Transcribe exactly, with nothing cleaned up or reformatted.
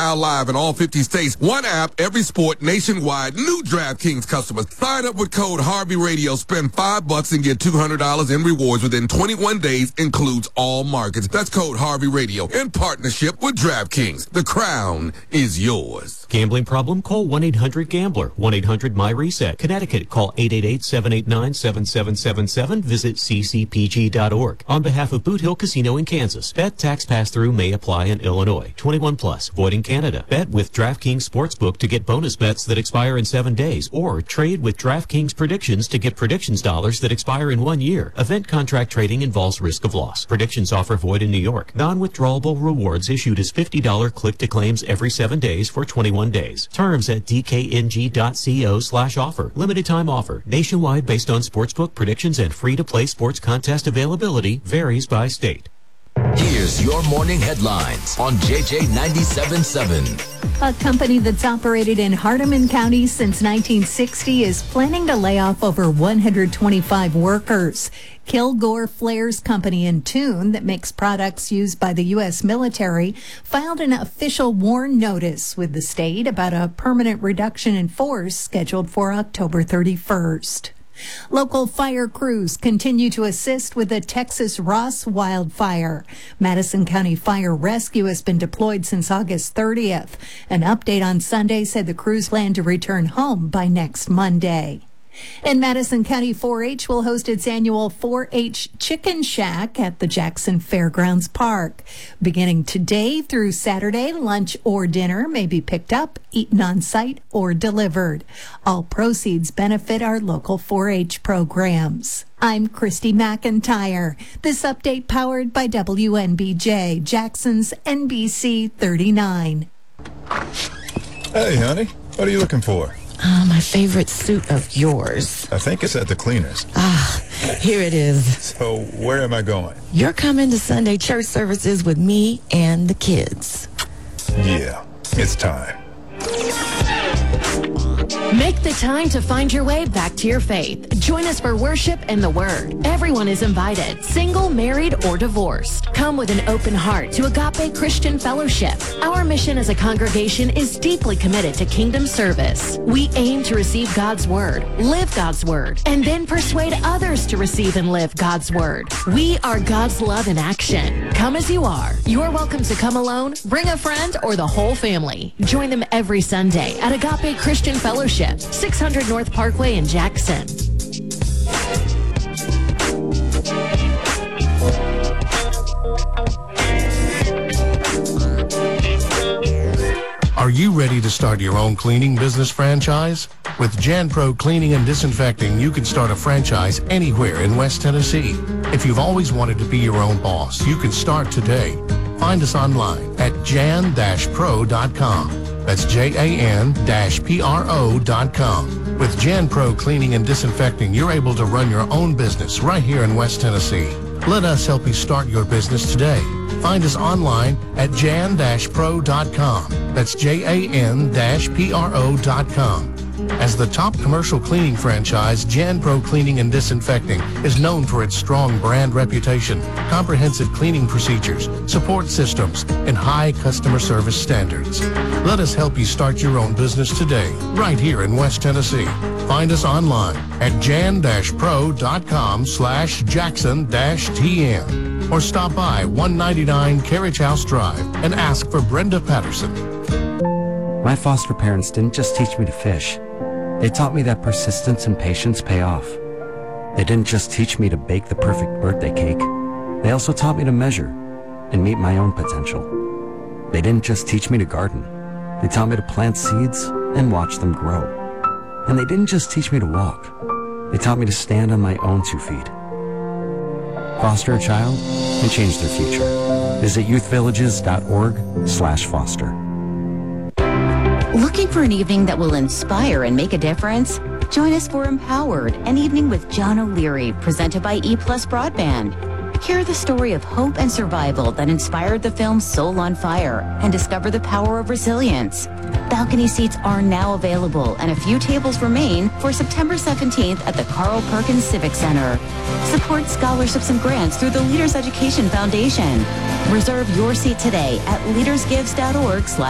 Now live in all fifty states. One app, every sport, nationwide. New DraftKings customers. Sign up with code Harvey Radio. Spend five bucks and get two hundred dollars in rewards within twenty-one days. Includes all markets. That's code Harvey Radio in partnership with DraftKings. The crown is yours. Gambling problem? Call one eight hundred gambler. one eight hundred my reset. Connecticut. Call eight eight eight, seven eight nine, seven seven seven seven. Visit c c p g dot org. On behalf of Boot Hill Casino in Kansas. Bet tax pass-through may apply in Illinois. twenty-one plus. Void in Canada. Bet with DraftKings Sportsbook to get bonus bets that expire in seven days. Or trade with DraftKings Predictions to get predictions dollars that expire in one year. Event contract trading involves risk of loss. Predictions offer void in New York. Non-withdrawable rewards issued as fifty dollars click-to-claims every seven days for twenty-one days. Terms at d k n g dot co slash offer. Limited time offer. Nationwide based on sportsbook predictions and free-to-play sports contest availability varies by state. Here's your morning headlines on J J ninety-seven point seven. A company that's operated in Hardeman County since nineteen sixty is planning to lay off over one hundred twenty-five workers. Kilgore Flares Company in Tune, that makes products used by the U S military, filed an official warn notice with the state about a permanent reduction in force scheduled for October thirty-first. Local fire crews continue to assist with the Texas Ross wildfire. Madison County Fire Rescue has been deployed since August thirtieth. An update on Sunday said the crews plan to return home by next Monday. And Madison County four H will host its annual four H Chicken Shack at the Jackson Fairgrounds Park. Beginning today through Saturday, lunch or dinner may be picked up, eaten on site, or delivered. All proceeds benefit our local four H programs. I'm Christy McIntyre. This update powered by W N B J, Jackson's N B C thirty-nine. Hey, honey, what are you looking for? Uh, my favorite suit of yours. I think it's at the cleaners. Ah, here it is. So where am I going? You're coming to Sunday church services with me and the kids. Yeah, it's time. Make the time to find your way back to your faith. Join us for worship and the Word. Everyone is invited, single, married, or divorced. Come with an open heart to Agape Christian Fellowship. Our mission as a congregation is deeply committed to kingdom service. We aim to receive God's Word, live God's Word, and then persuade others to receive and live God's Word. We are God's love in action. Come as you are. You're welcome to come alone, bring a friend, or the whole family. Join them every Sunday at Agape Christian Fellowship, six hundred North Parkway in Jackson. Are you ready to start your own cleaning business franchise? With JanPro Cleaning and Disinfecting, you can start a franchise anywhere in West Tennessee. If you've always wanted to be your own boss, you can start today. Find us online at jan dash pro dot com. That's J A N P R O dot com. With JanPro Cleaning and Disinfecting, you're able to run your own business right here in West Tennessee. Let us help you start your business today. Find us online at jan dash pro dot com. That's J A N P R O dot com. As the top commercial cleaning franchise, JanPro Cleaning and Disinfecting is known for its strong brand reputation, comprehensive cleaning procedures, support systems, and high customer service standards. Let us help you start your own business today, right here in West Tennessee. Find us online at jan dash pro dot com slash Jackson dash T N or stop by one ninety-nine Carriage House Drive and ask for Brenda Patterson. My foster parents didn't just teach me to fish. They taught me that persistence and patience pay off. They didn't just teach me to bake the perfect birthday cake. They also taught me to measure and meet my own potential. They didn't just teach me to garden. They taught me to plant seeds and watch them grow. And they didn't just teach me to walk. They taught me to stand on my own two feet. Foster a child and change their future. Visit youthvillages.org slash foster. Looking for an evening that will inspire and make a difference? Join us for Empowered, an evening with John O'Leary, presented by E Plus Broadband. Hear the story of hope and survival that inspired the film Soul on Fire and discover the power of resilience. Balcony seats are now available and a few tables remain for September seventeenth at the Carl Perkins Civic Center. Support scholarships and grants through the Leaders Education Foundation. Reserve your seat today at leadersgives.org slash